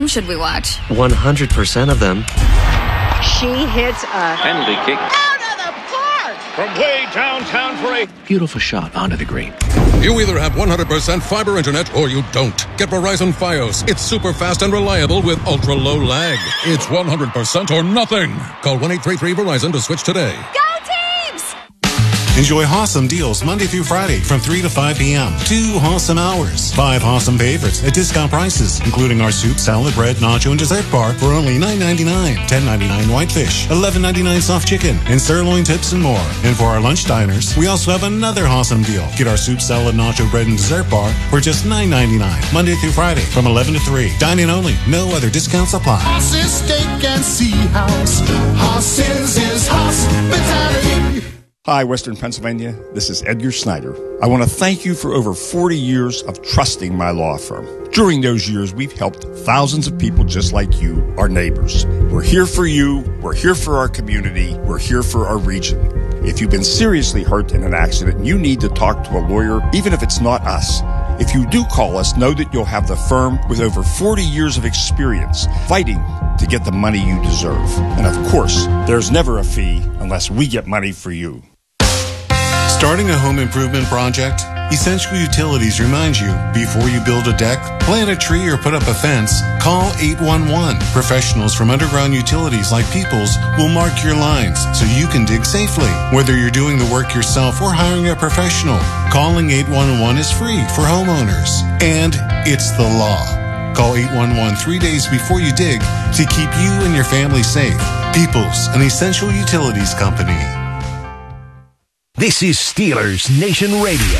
should we watch? 100% of them. She hits a penalty kick out of the park from way downtown for a Beautiful shot onto the green. You either have 100% fiber internet or you don't. Get Verizon Fios. It's super fast and reliable with ultra low lag. It's 100% or nothing. Call 1-833-VERIZON to switch today. Go Teams! Enjoy awesome deals Monday through Friday from 3 to 5 p.m. 2 awesome hours. 5 awesome favorites at discount prices, including our soup, salad, bread, nacho, and dessert bar for only $9.99. $10.99 whitefish, $11.99 soft chicken, and sirloin tips and more. And for our lunch diners, we also have another awesome deal. Get our soup, salad, nacho, bread, and dessert bar for just $9.99. Monday through Friday from 11 to 3. Dine-in only. No other discounts apply. Hoss's Steak and Sea House. Hoss's is hospitality. Hi, Western Pennsylvania. This is Edgar Snyder. I want to thank you for over 40 years of trusting my law firm. During those years, we've helped thousands of people just like you, our neighbors. We're here for you. We're here for our community. We're here for our region. If you've been seriously hurt in an accident and you need to talk to a lawyer, even if it's not us, if you do call us, know that you'll have the firm with over 40 years of experience fighting to get the money you deserve. And of course, there's never a fee unless we get money for you. Starting a home improvement project? Essential Utilities reminds you, before you build a deck, plant a tree, or put up a fence, call 811. Professionals from Underground Utilities like Peoples will mark your lines so you can dig safely. Whether you're doing the work yourself or hiring a professional, calling 811 is free for homeowners. And it's the law. Call 811 3 days before you dig to keep you and your family safe. Peoples, an Essential Utilities company. This is Steelers Nation Radio.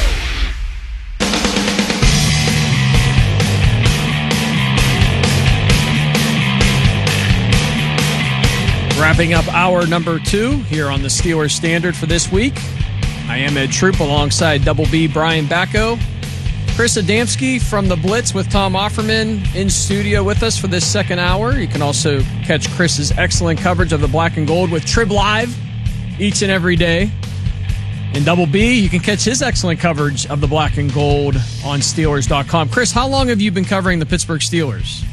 Wrapping up hour number 2 here on the Steelers Standard for this week. I am Ed Troop alongside Double B Brian Bacco. Chris Adamski from the Blitz with Tom Offerman in studio with us for this second hour. You can also catch Chris's excellent coverage of the Black and Gold with Trib Live each and every day. And Double B, you can catch his excellent coverage of the Black and Gold on Steelers.com. Chris, how long have you been covering the Pittsburgh Steelers?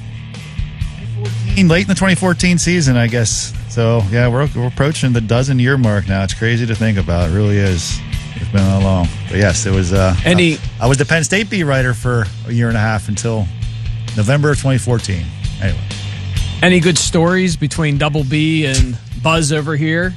Late in the 2014 season, I guess. So, yeah, we're approaching the dozen-year mark now. It's crazy to think about. It really is. It's been that long. But, yes, it was I was the Penn State beat writer for a year and a half until November of 2014. Anyway. Any good stories between Double B and Buzz over here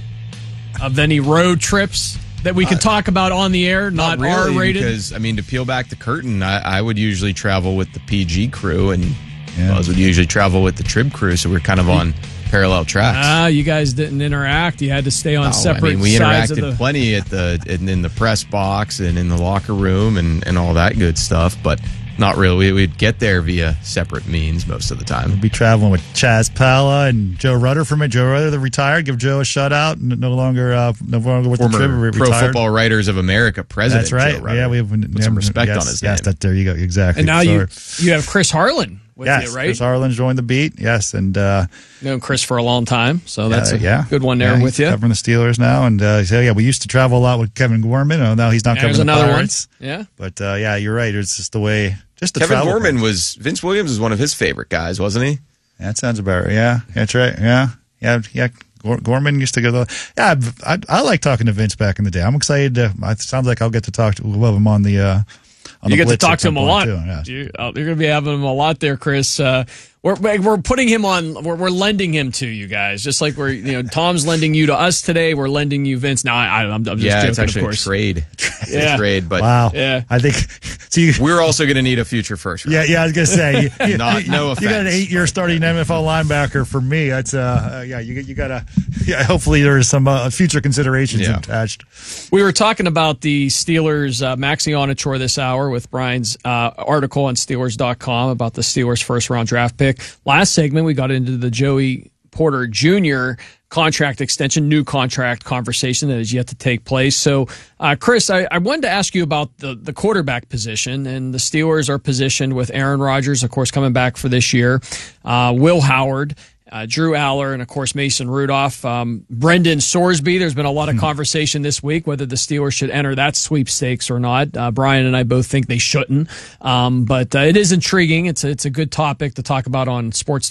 of any road trips that we could talk about on the air, not really, R-rated? Because, I mean, to peel back the curtain, I would usually travel with the PG crew, and Buzz would usually travel with the Trib crew, so we're kind of on parallel tracks. You guys didn't interact. You had to stay on separate sides. We interacted plenty in the press box and in the locker room and all that good stuff, but not really. We'd get there via separate means most of the time. We'd be traveling with Chaz Pala and Joe Rudder from it. Joe Rudder, the retired. Give Joe a shout out. No longer with Former the Trib. Pro Football Writers of America president. That's right. Joe Rudder. Yeah, we have put some respect on his name. Yes, there you go. Exactly. And now you have Chris Harlan with you, right? Chris Harlan joined the beat. Yes, and known Chris for a long time, so that's a good one there with you. Covering the Steelers now, and we used to travel a lot with Kevin Gorman. Oh, now he's not covering the Pirates. One. Yeah, but you're right. It's just the way. Just the Kevin Gorman Vince Williams was one of his favorite guys, wasn't he? That sounds about right. Yeah, that's right. Yeah. Gorman used to go. Yeah, I like talking to Vince back in the day. I'm excited. It sounds like I'll get to talk to him on the. You get to talk to him a lot. Too, yes. You're going to be having him a lot there, Chris. We're putting him on. We're lending him to you guys, just like Tom's lending you to us today. We're lending you Vince. No, I'm just joking. It's actually of course. a trade. It's a trade, but wow. Yeah, I think we're also going to need a future first round. Yeah. I was going to say, no offense. You got an 8-year starting NFL linebacker for me. That's you got to. Yeah, hopefully there is some future considerations attached. We were talking about the Steelers Maxi Onachor this hour with Brian's article on Steelers.com about the Steelers' first-round draft pick. Last segment, we got into the Joey Porter Jr. contract extension, new contract conversation that is yet to take place. So, Chris, I wanted to ask you about the quarterback position, and the Steelers are positioned with Aaron Rodgers, of course, coming back for this year, Will Howard, Drew Aller, and, of course, Mason Rudolph. Brendan Sorsby, there's been a lot of conversation this week whether the Steelers should enter that sweepstakes or not. Brian and I both think they shouldn't. But it is intriguing. It's a good topic to talk about on Sports